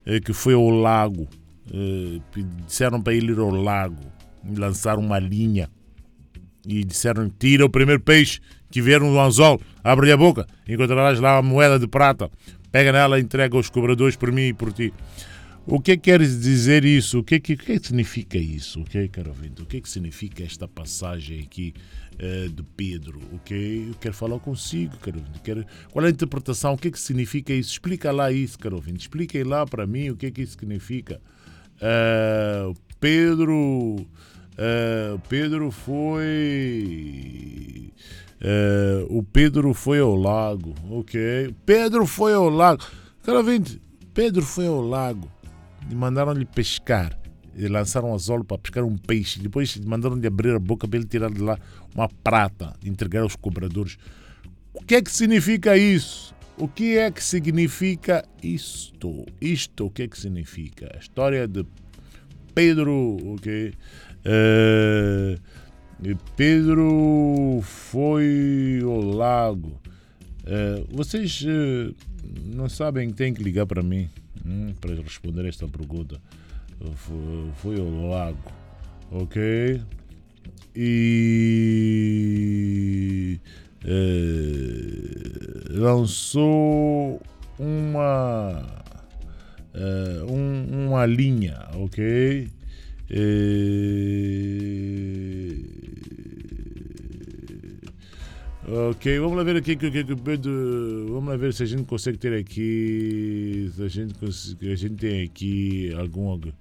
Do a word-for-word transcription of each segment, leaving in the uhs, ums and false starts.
eh, que foi ao lago. Eh, disseram para ele ir ao lago, lançar uma linha. E disseram: tira o primeiro peixe que vier no anzol, abre a boca, encontrarás lá uma moeda de prata. Pega nela e entrega aos cobradores por mim e por ti. O que quer dizer isso? O que, que, que significa isso? Okay, caro ouvinte? O que, que significa esta passagem aqui uh, de Pedro? Okay? Eu quero falar consigo, caro ouvinte. Quero... Qual é a interpretação? O que, que significa isso? Explica lá isso, caro ouvinte. Expliquem lá para mim o que, que isso significa. Uh, Pedro... Uh, Pedro foi... Uh, o Pedro foi ao lago. Ok? Pedro foi ao lago. Caro ouvinte, Pedro foi ao lago. E mandaram-lhe pescar. E lançaram anzol para pescar um peixe. Depois mandaram-lhe abrir a boca para ele tirar de lá uma prata, entregar aos cobradores. O que é que significa isso? O que é que significa isto? Isto, o que é que significa? A história de Pedro, ok? Uh, Pedro foi ao lago. Uh, vocês uh, não sabem que têm que ligar para mim hum, para responder esta pergunta. Foi, foi ao lago, ok? E uh, lançou uma uh, um, uma linha, ok? Uh, Ok, vamos lá ver aqui que, que, que Pedro, vamos lá ver se a gente consegue ter aqui, se a gente consegue, a gente tem aqui algum uh,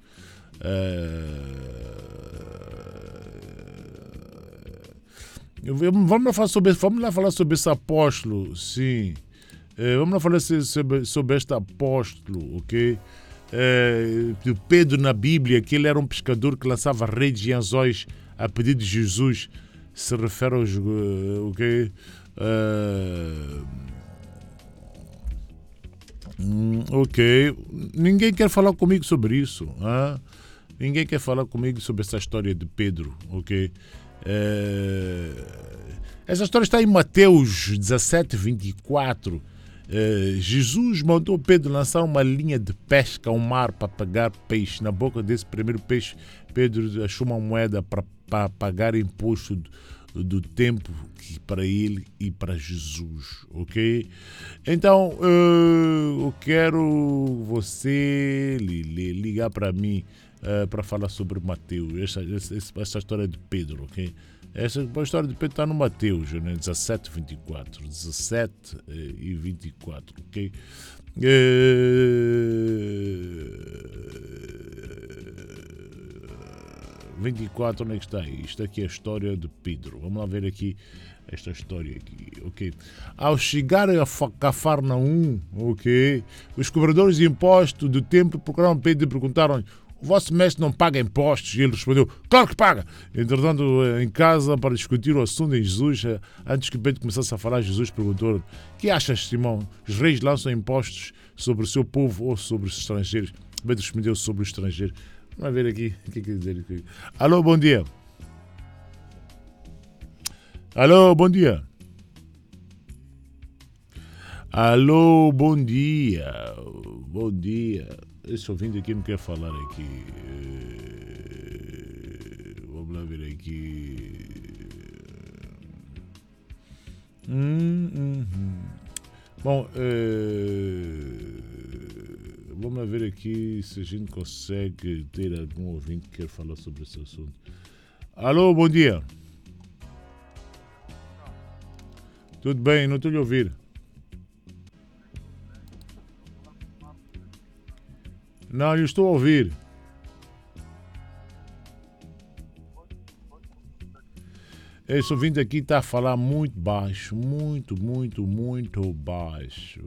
vamos lá falar sobre, vamos lá falar sobre esse apóstolo, sim, uh, vamos lá falar sobre, sobre este apóstolo, ok? Uh, Pedro na Bíblia, que ele era um pescador que lançava redes e anzóis a pedido de Jesus. Se refere aos uh, ok uh, hum, ok ninguém quer falar comigo sobre isso, hein? Ninguém quer falar comigo sobre essa história de Pedro, ok? Uh, essa história está em Mateus dezassete, vinte e quatro. Uh, Jesus mandou Pedro lançar uma linha de pesca ao mar para pegar peixe. Na boca desse primeiro peixe, Pedro achou uma moeda para para pagar imposto do, do tempo que para ele e para Jesus, ok? Então, uh, eu quero você li, li, ligar para mim uh, para falar sobre Mateus, essa, essa, essa história de Pedro, ok? Essa a história de Pedro está no Mateus, né? dezassete, vinte e quatro. dezassete e vinte e quatro, ok? Uh, vinte e quatro, onde é que está? Isto aqui é a história de Pedro. Vamos lá ver aqui esta história aqui, ok? Ao chegarem a Cafarnaum, ok? Os cobradores de impostos do templo procuraram Pedro e perguntaram-lhe: o vosso mestre não paga impostos? E ele respondeu: claro que paga! Entretanto, em casa, para discutir o assunto em Jesus, antes que Pedro começasse a falar, Jesus perguntou: que achas, Simão? Os reis lançam impostos sobre o seu povo ou sobre os estrangeiros? Pedro respondeu: sobre os estrangeiros. Vamos ver aqui o que quer dizer aqui. Alô, bom dia. Alô, bom dia. Alô, bom dia. Bom dia. Esse ouvinte aqui não quer falar aqui. Vamos lá ver aqui. Hum, hum, hum. Bom, é... vamos ver aqui se a gente consegue ter algum ouvinte que quer falar sobre esse assunto. Alô, bom dia. Tudo bem, não estou a ouvir. Não, eu estou a ouvir. Esse ouvinte aqui está a falar muito baixo, muito, muito, muito baixo.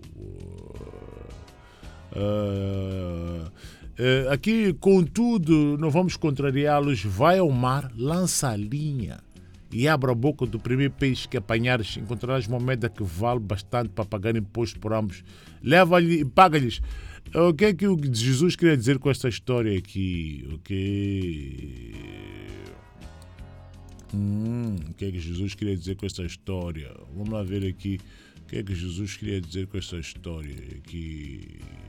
Uh, uh, aqui, contudo, não vamos contrariá-los. Vai ao mar, lança a linha e abre a boca do primeiro peixe que apanhares. Encontrarás uma moeda que vale bastante para pagar imposto por ambos. Leva-lhe e paga-lhes. O que é que o Jesus queria dizer com esta história aqui? Ok. Hum, o que é que Jesus queria dizer com esta história? Vamos lá ver aqui o que é que Jesus queria dizer com esta história aqui.